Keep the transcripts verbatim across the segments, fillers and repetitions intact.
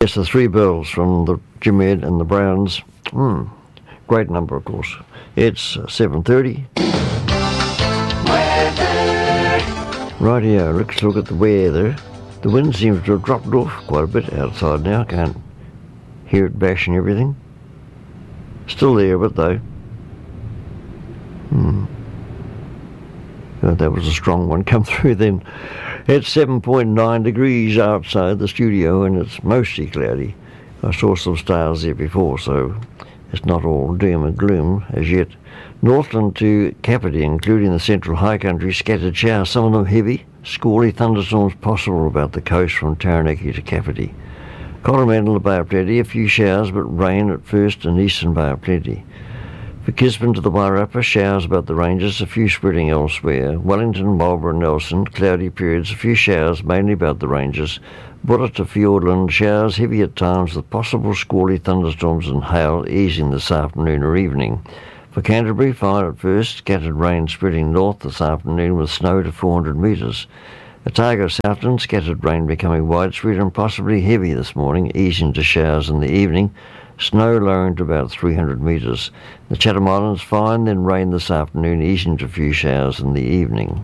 Yes, the three bells from the Jim Ed and the Browns. Hmm, great number, of course. It's uh, seven thirty. Rightio, let's look at the weather. The wind seems to have dropped off quite a bit outside now. Can't hear it bashing everything. Still there, but though. Hmm. Oh, that was a strong one come through then. It's seven point nine degrees outside the studio and it's mostly cloudy. I saw some stars there before, so it's not all doom and gloom as yet. Northland to Kapiti, including the central high country, scattered showers, some of them heavy. Squally thunderstorms possible about the coast from Taranaki to Kapiti. Coromandel, Bay of Plenty, a few showers, but rain at first in eastern Bay of Plenty. For Gisborne to the Wairarapa, showers about the ranges, a few spreading elsewhere. Wellington, Marlborough, Nelson, cloudy periods, a few showers, mainly about the ranges. Buddha to Fiordland, showers, heavy at times, with possible squally thunderstorms and hail easing this afternoon or evening. For Canterbury, fine at first, scattered rain spreading north this afternoon with snow to four hundred metres. Otago, Southland, scattered rain becoming widespread and possibly heavy this morning, easing to showers in the evening. Snow lowering to about three hundred metres. The Chatham Islands fine, then rain this afternoon, easing to a few showers in the evening.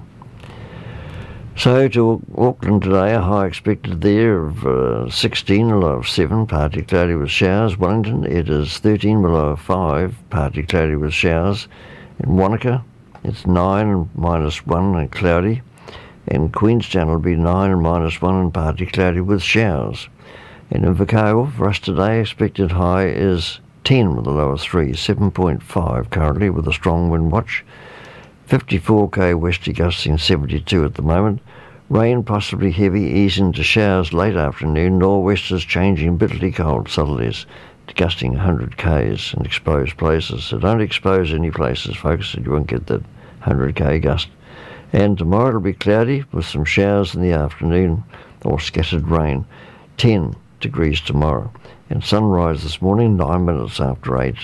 So to Auckland today, a high expected there of uh, sixteen, a low of seven, partly cloudy with showers. Wellington, it is thirteen, below of five, partly cloudy with showers. In Wanaka, it's nine and minus one and cloudy. And Queenstown will be nine and minus one and partly cloudy with showers. And in Invercargill, for us today, expected high is ten with a low of three, seven point five currently with a strong wind watch. fifty-four k westerly gusting seventy-two at the moment. Rain possibly heavy, easing to showers late afternoon. Nor'westers changing bitterly cold southerlies, gusting one hundred k's in exposed places. So don't expose any places, folks, so you won't get that one hundred k gust. And tomorrow it'll be cloudy with some showers in the afternoon or scattered rain. ten degrees tomorrow. And sunrise this morning, nine minutes after eight.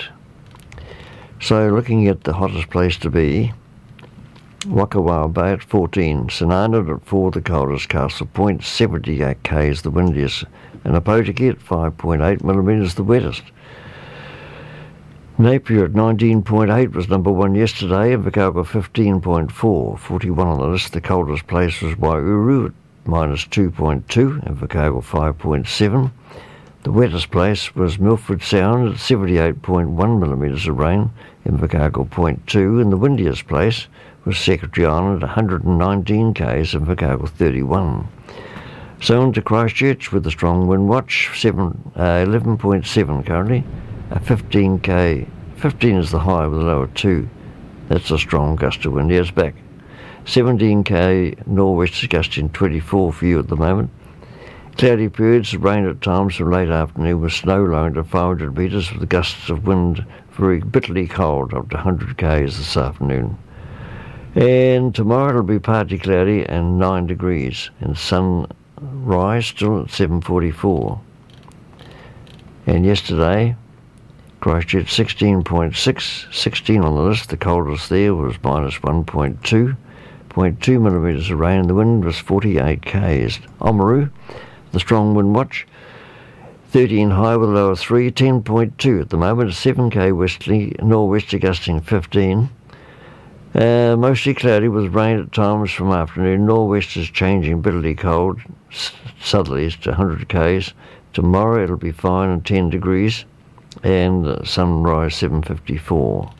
So looking at the hottest place to be, Wakawawa Bay at fourteen, Sananda at four, the coldest, Castle Point seventy-eight k is the windiest, and Opotiki at five point eight millimetres the wettest. Napier at nineteen point eight was number one yesterday, and Invercargill fifteen point four, forty-one on the list. The coldest place was Wairuru at minus two point two, Invercargill five point seven. The wettest place was Milford Sound at seventy-eight point one millimetres of rain, Invercargill zero point two, and the windiest place was Secretary Island at one hundred nineteen k's, Invercargill thirty-one. So into Christchurch with a strong wind watch, seven, uh, eleven point seven currently, a fifteen k, fifteen is the high with a low of two. That's a strong gust of wind. Yes, back. seventeen k nor'westers gusting twenty-four for you at the moment. Cloudy periods, rain at times from late afternoon with snow lowering to five hundred metres with gusts of wind very bitterly cold up to one hundred k's this afternoon. And tomorrow it'll be partly cloudy and nine degrees and sunrise still at seven forty-four. And yesterday, Christchurch sixteen point six, sixteen on the list. The coldest there was minus one point two, zero point two millimetres of rain, and the wind was forty-eight k's. Oamaru, the strong wind watch, thirteen high with a low of three, ten point two at the moment, seven k westerly, nor'westerly gusting fifteen. Uh, mostly cloudy with rain at times from afternoon. Nor'westers changing bitterly cold, southerlies to one hundred k's. Tomorrow it'll be fine and ten degrees, and uh, sunrise seven fifty-four.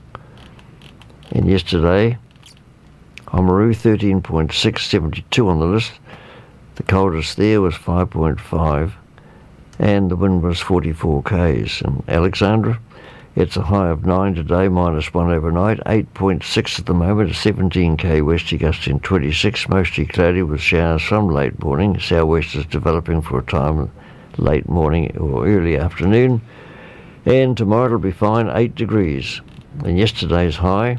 And yesterday, Oamaru thirteen point six, seventy-two on the list. The coldest there was five point five, and the wind was forty-four k's. And Alexandra, it's a high of nine today, minus one overnight, eight point six at the moment, seventeen k westerly gusting twenty-six, mostly cloudy with showers from late morning. Southwesters developing for a time late morning or early afternoon. And tomorrow it'll be fine, eight degrees. And yesterday's high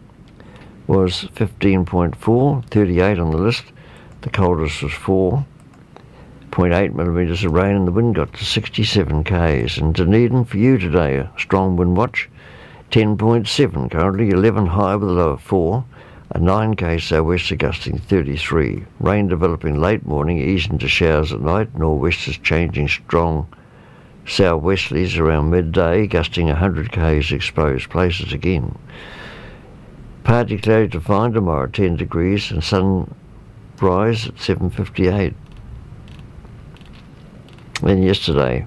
was fifteen point four, thirty-eight on the list. The coldest was four point eight millimetres of rain, and the wind got to sixty-seven k's. And Dunedin for you today, a strong wind watch, ten point seven currently, eleven high with a low of four, a nine k southwester gusting thirty-three. Rain developing late morning, easing to showers at night, nor'westers changing strong Southwesterlies around midday, gusting one hundred k's exposed places again. Partly cloudy to find tomorrow, ten degrees, and sunrise at seven fifty-eight. Then yesterday,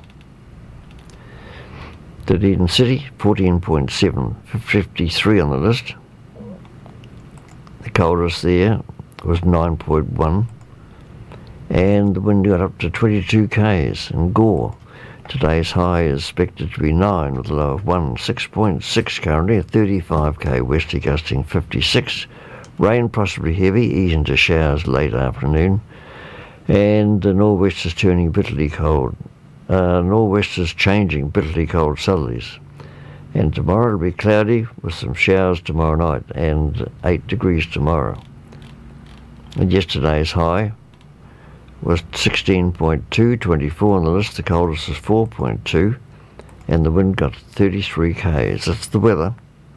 Dunedin City, fourteen point seven, fifty-three on the list. The coldest there was nine point one, and the wind got up to twenty-two k's. In Gore, today's high is expected to be nine with a low of one, six point six currently, a thirty-five k westerly gusting fifty-six. Rain possibly heavy, easing to showers late afternoon, and the nor'west is turning bitterly cold. Uh, nor'west is changing bitterly cold southerlies. And tomorrow it'll be cloudy with some showers tomorrow night and eight degrees tomorrow. And yesterday's high was sixteen point two, twenty-four on the list. The coldest is four point two, and the wind got thirty-three k's. That's the weather.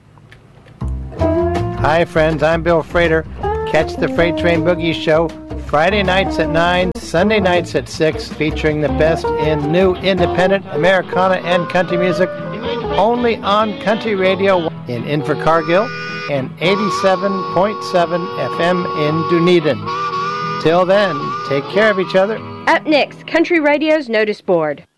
Hi friends, I'm Bill Frater. Catch the Freight Train Boogie Show Friday nights at nine, Sunday nights at six, featuring the best in new independent Americana and country music, only on Country Radio in Invercargill and eighty-seven point seven F M in Dunedin. Till then, take care of each other. Up next, Country Radio's Notice Board.